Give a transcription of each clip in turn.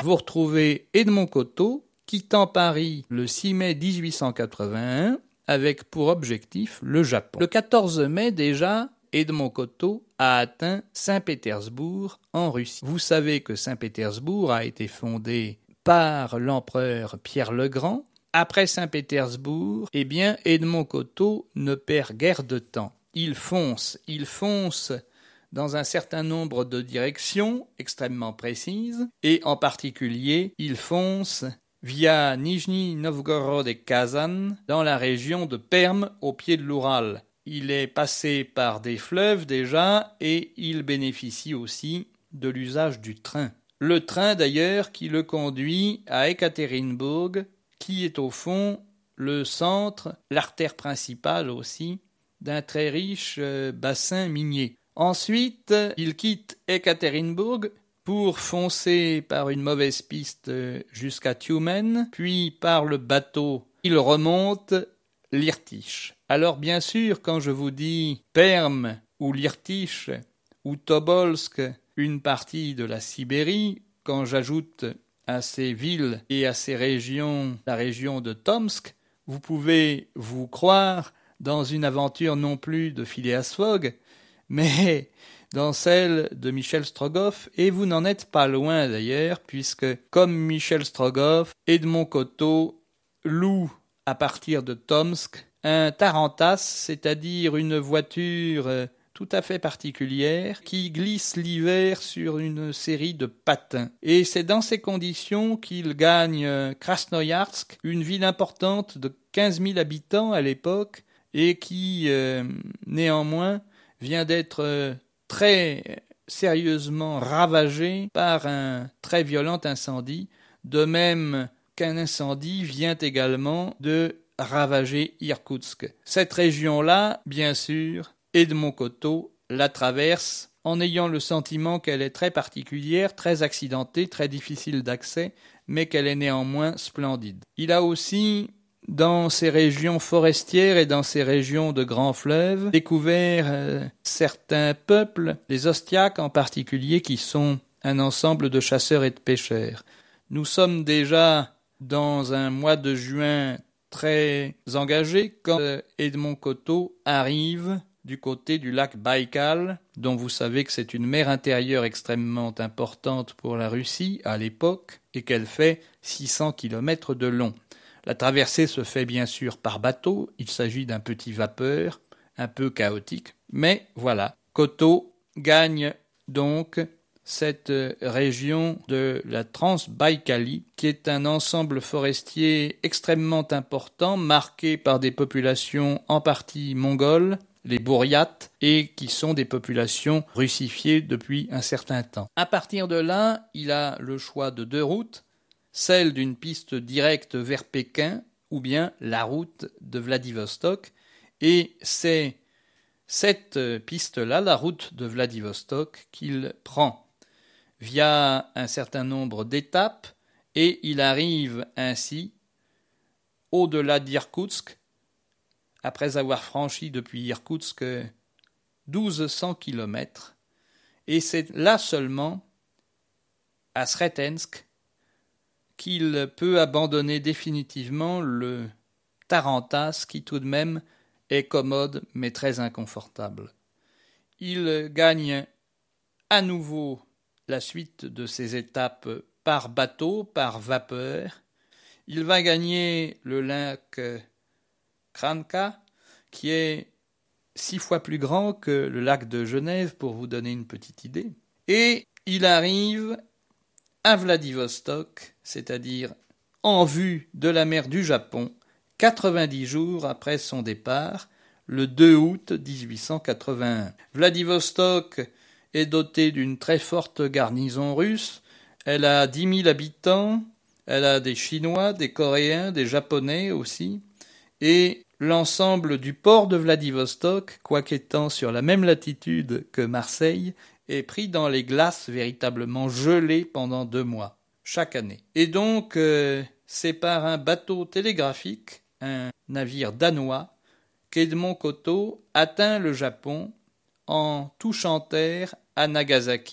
vous retrouvez Edmond Cottaux quittant Paris le 6 mai 1881 avec pour objectif le Japon. Le 14 mai déjà, Edmond Cottaux a atteint Saint-Pétersbourg en Russie. Vous savez que Saint-Pétersbourg a été fondé par l'empereur Pierre le Grand. Après Saint-Pétersbourg, Edmond Cottaux ne perd guère de temps. Il fonce dans un certain nombre de directions extrêmement précises, et en particulier, il fonce via Nijni Novgorod et Kazan, dans la région de Perm, au pied de l'Oural. Il est passé par des fleuves déjà, et il bénéficie aussi de l'usage du train. Le train d'ailleurs qui le conduit à Ekaterinbourg, qui est au fond le centre, l'artère principale aussi, d'un très riche bassin minier. Ensuite, il quitte Ekaterinbourg pour foncer par une mauvaise piste jusqu'à Tiumen, puis par le bateau, il remonte l'Irtych. Alors bien sûr, quand je vous dis Perm ou l'Irtych ou Tobolsk, une partie de la Sibérie, quand j'ajoute à ces villes et à ces régions la région de Tomsk, vous pouvez vous croire dans une aventure non plus de Phileas Fogg, mais dans celle de Michel Strogoff, et vous n'en êtes pas loin d'ailleurs, puisque, comme Michel Strogoff, Edmond Cottaux loue à partir de Tomsk un tarantass, c'est-à-dire une voiture tout à fait particulière, qui glisse l'hiver sur une série de patins. Et c'est dans ces conditions qu'il gagne Krasnoïarsk, une ville importante de 15 000 habitants à l'époque, et qui, néanmoins, vient d'être très sérieusement ravagée par un très violent incendie, de même qu'un incendie vient également de ravager Irkoutsk. Cette région-là, bien sûr, Edmond Cottaux la traverse en ayant le sentiment qu'elle est très particulière, très accidentée, très difficile d'accès, mais qu'elle est néanmoins splendide. Il a aussi, dans ces régions forestières et dans ces régions de grands fleuves, découvert certains peuples, les Ostiaques en particulier, qui sont un ensemble de chasseurs et de pêcheurs. Nous sommes déjà dans un mois de juin très engagé quand Edmond Cottaux arrive du côté du lac Baïkal, dont vous savez que c'est une mer intérieure extrêmement importante pour la Russie à l'époque et qu'elle fait 600 km de long. La traversée se fait bien sûr par bateau, il s'agit d'un petit vapeur, un peu chaotique, mais voilà, Cottaux gagne donc cette région de la Transbaïkalie, qui est un ensemble forestier extrêmement important, marqué par des populations en partie mongoles, les Bouriates, et qui sont des populations russifiées depuis un certain temps. À partir de là, il a le choix de deux routes, celle d'une piste directe vers Pékin ou bien la route de Vladivostok, et c'est cette piste-là, la route de Vladivostok, qu'il prend via un certain nombre d'étapes, et il arrive ainsi au-delà d'Irkoutsk, après avoir franchi depuis Irkoutsk 1200 km, et c'est là seulement, à Sretensk, qu'il peut abandonner définitivement le tarantass qui tout de même est commode mais très inconfortable. Il gagne à nouveau la suite de ces étapes par bateau, par vapeur. Il va gagner le lac Kranka, qui est 6 fois plus grand que le lac de Genève, pour vous donner une petite idée. Et il arrive à Vladivostok, c'est-à-dire en vue de la mer du Japon, 90 jours après son départ, le 2 août 1881. Vladivostok est dotée d'une très forte garnison russe. Elle a 10 000 habitants, elle a des Chinois, des Coréens, des Japonais aussi, et l'ensemble du port de Vladivostok, quoiqu'étant sur la même latitude que Marseille, est pris dans les glaces véritablement gelées pendant 2 mois, chaque année. Et donc, c'est par un bateau télégraphique, un navire danois, qu'Edmond Cottaux atteint le Japon en touchant terre à Nagasaki.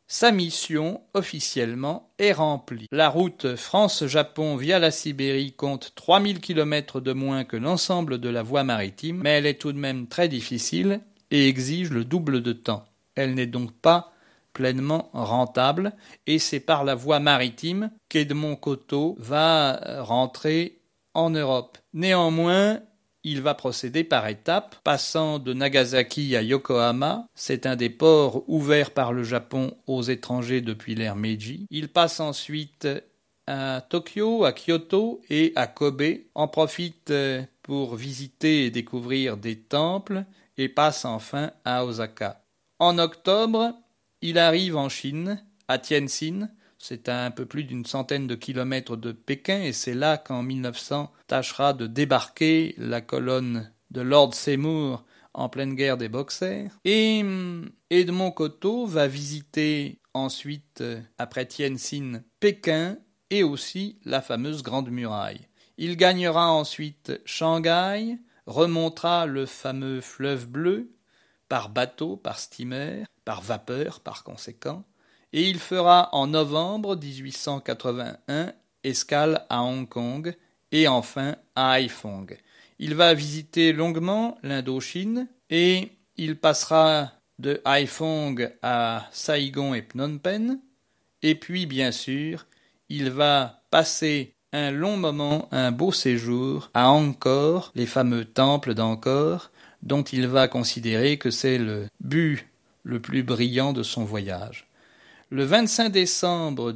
sa mission officiellement est remplie. La route France-Japon via la Sibérie compte 3000 km de moins que l'ensemble de la voie maritime, mais elle est tout de même très difficile et exige le double de temps. Elle n'est donc pas pleinement rentable et c'est par la voie maritime qu'Edmond Coteau va rentrer en Europe. Néanmoins, il va procéder par étapes, passant de Nagasaki à Yokohama. C'est un des ports ouverts par le Japon aux étrangers depuis l'ère Meiji. Il passe ensuite à Tokyo, à Kyoto et à Kobe. En profite pour visiter et découvrir des temples et passe enfin à Osaka. En octobre, il arrive en Chine, à Tianjin. C'est à un peu plus d'une centaine de kilomètres de Pékin et c'est là qu'en 1900 tâchera de débarquer la colonne de Lord Seymour en pleine guerre des Boxers. Et Edmond Coteau va visiter ensuite, après Tianjin, Pékin et aussi la fameuse Grande Muraille. Il gagnera ensuite Shanghai, remontera le fameux fleuve bleu par bateau, par steamer, par vapeur par conséquent, et il fera en novembre 1881 escale à Hong Kong et enfin à Haiphong. Il va visiter longuement l'Indochine et il passera de Haiphong à Saigon et Phnom Penh et puis bien sûr il va passer un long moment, un beau séjour à Angkor, les fameux temples d'Angkor dont il va considérer que c'est le but le plus brillant de son voyage. Le 25 décembre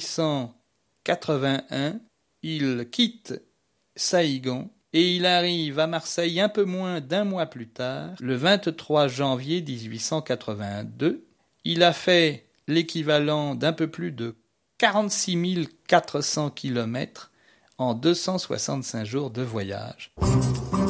1881, il quitte Saigon et il arrive à Marseille un peu moins d'un mois plus tard, le 23 janvier 1882. Il a fait l'équivalent d'un peu plus de 46 400 km en 265 jours de voyage.